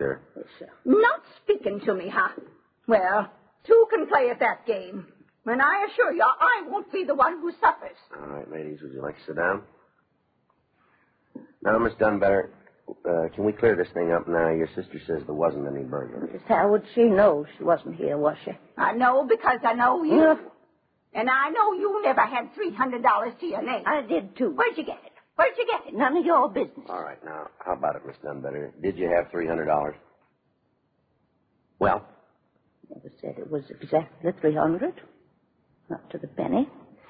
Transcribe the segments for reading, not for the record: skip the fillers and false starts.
Sure. Yes, sir. Not speaking to me, huh? Well, two can play at that game. And I assure you, I won't be the one who suffers. All right, ladies, would you like to sit down? Now, Miss Dunbetter, can we clear this thing up now? Your sister says there wasn't any burglary. Just how would she know she wasn't here, was she? I know because I know you. Yeah. And I know you never had $300 to your name. I did, too. Where'd you get it? Where'd you get it? None of your business. All right, now, how about it, Miss Dunbetter? Did you have $300? Well? Never said it was exactly 300. Not to the penny.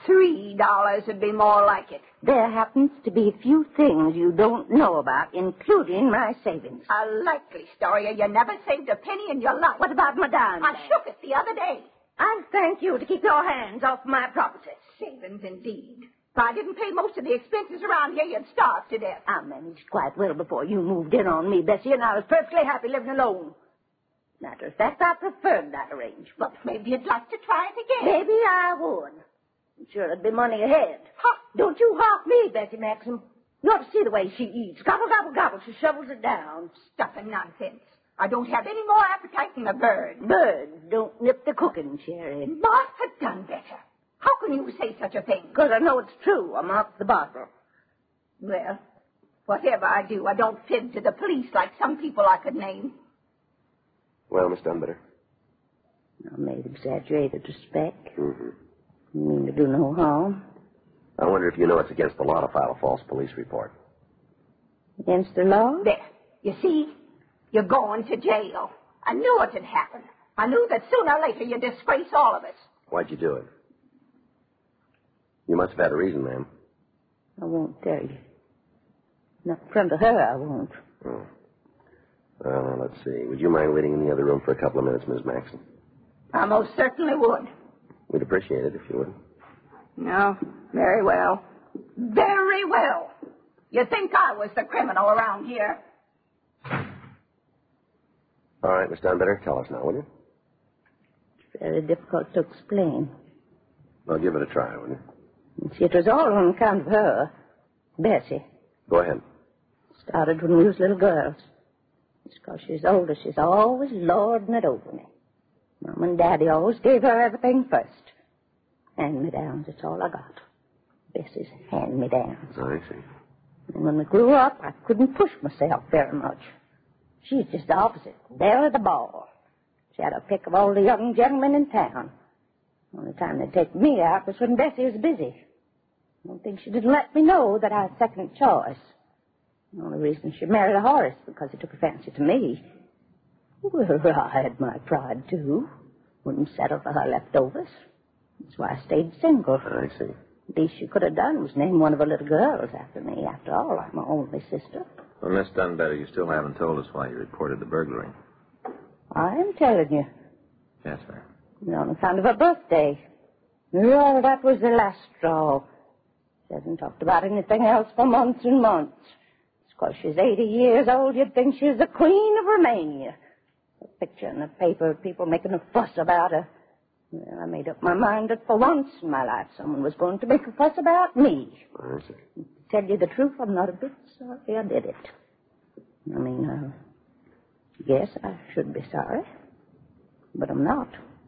$3 would be more like it. There happens to be a few things you don't know about, including my savings. A likely story. You never saved a penny in your life. What about Madame? I shook it the other day. I'll thank you to keep your hands off my property. Savings, indeed. If I didn't pay most of the expenses around here, you'd starve to death. I managed quite well before you moved in on me, Bessie, and I was perfectly happy living alone. Matter of fact, I preferred that arrangement. But maybe you'd like to try it again. Maybe I would. I'm sure it'd be money ahead. Huh. Don't you harp me, Bessie Maxim. You ought to see the way she eats. Gobble, gobble, gobble. She shovels it down. Stuff and nonsense. I don't have any more appetite than a bird. Birds don't nip the cooking, Sherry. Martha Dunbetter. How can you say such a thing? Because I know it's true. I'm off the bottle. Well, whatever I do, I don't fib to the police like some people I could name. Well, Miss Dunbetter? I made exaggerated respect. Mm-hmm. Mean to do no harm. I wonder if you know it's against the law to file a false police report. Against the law? There. You see? You're going to jail. I knew it had happened. I knew that sooner or later you'd disgrace all of us. Why'd you do it? You must have had a reason, ma'am. I won't tell you. Not in front of her, I won't. Oh. Well, now, let's see. Would you mind waiting in the other room for a couple of minutes, Miss Maxon? I most certainly would. We'd appreciate it if you would. No, very well. Very well. You think I was the criminal around here? All right, Miss Dunbetter, tell us now, will you? It's very difficult to explain. Well, give it a try, will you? See, it was all on account of her, Bessie. Go ahead. Started when we was little girls. It's because she's older. She's always lording it over me. Mom and Daddy always gave her everything first. Hand-me-downs, it's all I got. Bessie's hand-me-downs. Oh, I see. And when we grew up, I couldn't push myself very much. She's just the opposite. Belle of the ball. She had a pick of all the young gentlemen in town. The only time they'd take me out was when Bessie was busy. I don't think she didn't let me know that I was second choice. The only reason she married Horace because he took a fancy to me. Well, I had my pride, too. Wouldn't settle for her leftovers. That's why I stayed single. I see. The least she could have done was name one of her little girls after me. After all, I'm her only sister. Well, Miss Dunbetter, you still haven't told us why you reported the burglary. I'm telling you. Yes, sir. On account of her birthday. Well, that was the last straw. She hasn't talked about anything else for months and months. It's because she's 80 years old, you'd think she's the Queen of Romania. A picture in the paper, people making a fuss about her. Well, I made up my mind that for once in my life someone was going to make a fuss about me. I see. To tell you the truth, I'm not a bit sorry I did it. I mean, yes, I should be sorry, but I'm not.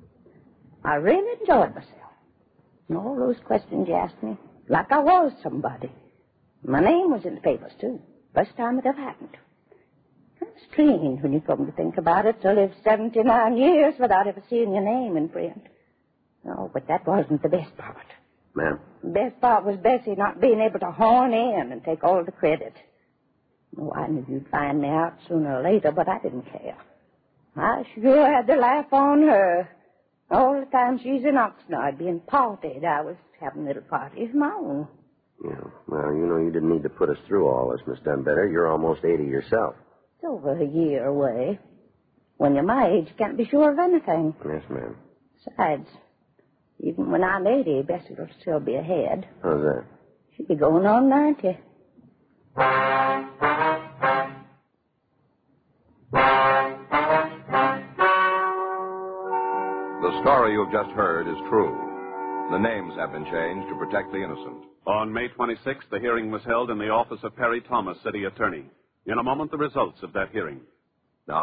I really enjoyed myself. And all those questions you asked me, like I was somebody. My name was in the papers, too. First time it ever happened. Kind of strange when you come to think about it, to live 79 years without ever seeing your name in print. Oh, but that wasn't the best part. Ma'am? The best part was Bessie not being able to horn in and take all the credit. Oh, I knew you'd find me out sooner or later, but I didn't care. I sure had to laugh on her. All the time she's in Oxnard being partied, I was having little parties of my own. Yeah. Well, you didn't need to put us through all this, Miss Dunbetter. You're almost 80 yourself. It's over a year away. When you're my age, you can't be sure of anything. Yes, ma'am. Besides, even when I'm 80, Bessie will still be ahead. How's that? She'll be going on 90. The story you've just heard is true. The names have been changed to protect the innocent. On May 26th, the hearing was held in the office of Perry Thomas, city attorney. In a moment, the results of that hearing.